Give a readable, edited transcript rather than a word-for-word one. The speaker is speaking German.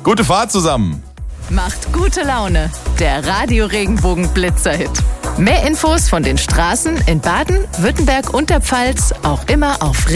Gute Fahrt zusammen. Macht gute Laune. Der Radio Regenbogen Blitzer-Hit. Mehr Infos von den Straßen in Baden, Württemberg und der Pfalz auch immer auf